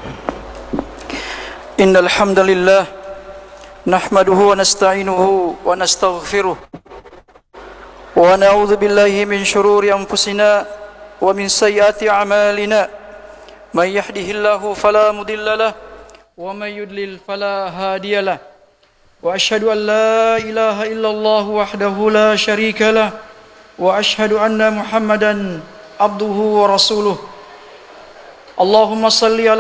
إن الحمد لله نحمده ونستعينه ونستغفره ونعوذ بالله من شرور أنفسنا ومن سيئات أعمالنا من يهده الله فلا مضل له ومن يضلل فلا هادي له وأشهد أن لا إله إلا الله وحده لا شريك له وأشهد أن محمدا عبده ورسوله اللهم صل على